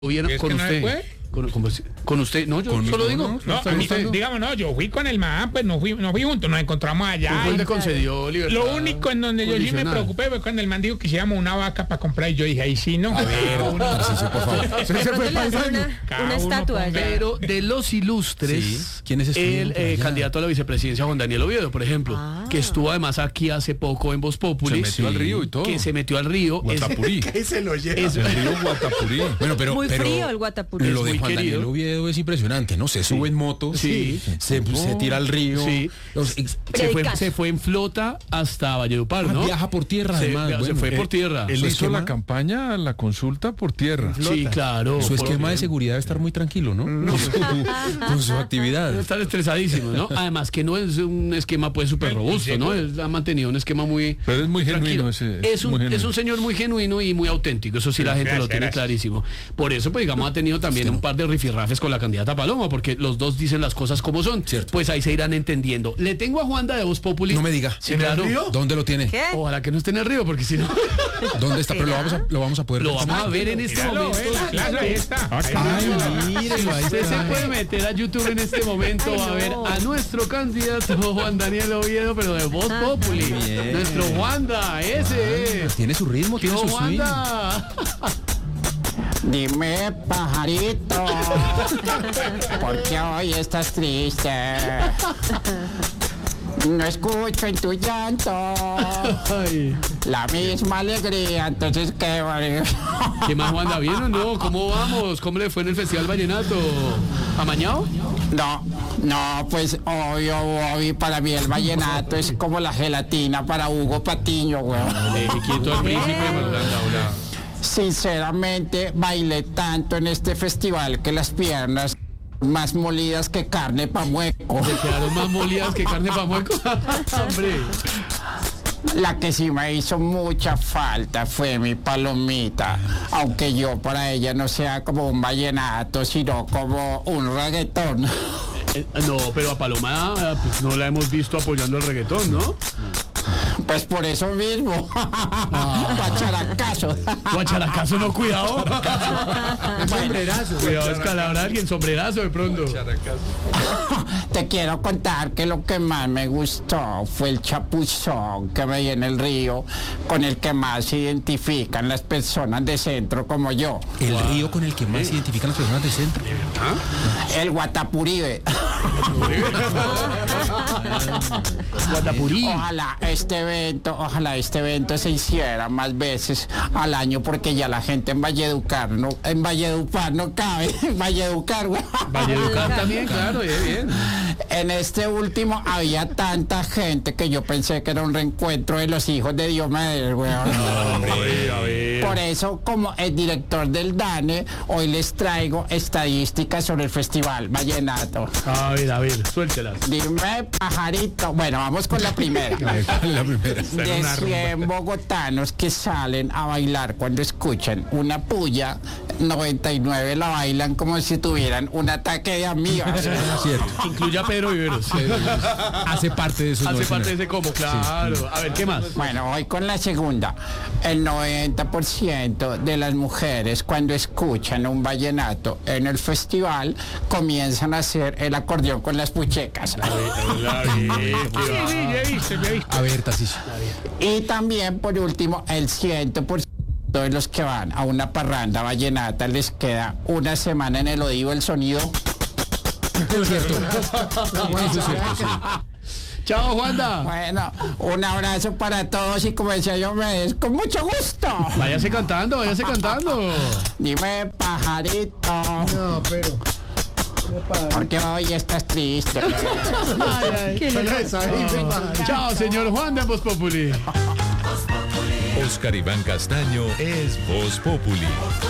Vieron con usted. Con usted, no, yo solo digo. Digamos, yo fui con el man, pues no fui juntos, nos encontramos allá. ¿Cuál le concedió libertad? Lo único en donde yo sí me preocupé fue cuando el man dijo que hiciéramos una vaca para comprar y yo dije, ahí sí, no. A ver, por favor. Una estatua allá. Pero de los ilustres, sí. ¿Quién es el candidato a la vicepresidencia, Juan Daniel Oviedo, por ejemplo, que estuvo además aquí hace poco en Voz Populi. Se metió al río y todo. Que se metió al río. Guatapurí. Que se lo lleva. El río Guatapurí. Bueno, Muy frío el Guatapurí. Lo de Juan Daniel Oviedo es impresionante, ¿no? Se sube en moto, se tira al río, se fue en flota hasta Valledupar, ¿no? Viaja por tierra, además. Se fue por tierra. Él hizo la campaña, la consulta por tierra. Sí, claro. Su esquema de seguridad debe estar muy tranquilo, ¿no? Con su actividad. Debe estar estresadísimo, ¿no? Además que no es un esquema pues súper robusto, ¿no? Él ha mantenido un esquema muy... Pero es muy genuino es un señor muy genuino y muy auténtico, eso sí la gente lo tiene clarísimo. Por eso, pues digamos, ha tenido también un par de rifirrafes con la candidata Paloma, porque los dos dicen las cosas como son. Cierto. Pues ahí se irán entendiendo. Le tengo a Juanda de Voz Populi. No me diga. Sí, claro. ¿Dónde lo tiene? ¿Qué? Ojalá que no esté en el río, porque si no... ¿Dónde está? Pero lo vamos a poder Lo vamos a ver en este momento. Claro, ahí está. Mírelo, ahí Usted se está. puede meter a YouTube en este momento a ver a nuestro candidato Juan Daniel Oviedo, pero de Voz Populi. Bien. Nuestro Wanda, ese es. Tiene su ritmo, tiene su swing. Wanda. Dime, pajarito, ¿por qué hoy estás triste? No escucho en tu llanto Ay. la misma alegría, entonces qué... ¿Qué más, Wanda? ¿Bien o no? ¿Cómo vamos? ¿Cómo le fue en el Festival Vallenato? ¿Amañado? No, pues obvio, para mí el vallenato es como la gelatina para Hugo Patiño, weón. Quieto al príncipe, Marulanda. Sinceramente, bailé tanto en este festival que las piernas más molidas que carne pa' mueco. Se quedaron más molidas que carne pa' mueco. Hombre. La que sí me hizo mucha falta fue mi Palomita, aunque yo para ella no sea como un vallenato, sino como un reggaetón. No, pero a Paloma pues no la hemos visto apoyando el reggaetón, ¿no? Pues por eso mismo. Guacharacazo. Guacharacazo, no, cuidado. Sombrerazo. Cuidado, escalabrar alguien, sombrerazo de pronto. Te quiero contar que lo que más me gustó fue el chapuzón que veí en el río, con el que más se identifican las personas de centro como yo. El río con el que más se identifican las personas de centro. El Guatapuribe. Guatapurí. Ojalá este evento se hiciera más veces al año, porque ya la gente en Valledupar no cabe. En Valledupar, güey. Valledupar también, claro, bien. En este último había tanta gente que yo pensé que era un reencuentro de los hijos de Diomedes, güey. Por eso, como el director del DANE, hoy les traigo estadísticas sobre el Festival Vallenato. A ver, suéltelas. Dime, pajarito. Bueno, vamos con la primera. La primera. De 100 bogotanos que salen a bailar cuando escuchan una puya, 99 la bailan como si tuvieran un ataque de amigas. Cierto. Que incluya a Pedro Viveros. Hace parte de eso. Hace parte de ese combo, claro. Sí. A ver, ¿qué más? Bueno, voy con la segunda. El 90% de las mujeres cuando escuchan un vallenato en el festival comienzan a hacer el acordeón con las puchecas. A ver, Tarcisio. Y también, por último, el 100% de los que van a una parranda vallenata les queda una semana en el oído el sonido. Es cierto. Eso es cierto, sí. Chao, Juanda. Bueno, un abrazo para todos y como decía yo, con mucho gusto. Váyase cantando. Dime, pajarito. No, pero... Porque hoy estás triste. Chao, señor Juan de Voz Populi. Oscar Iván Castaño es Voz Populi.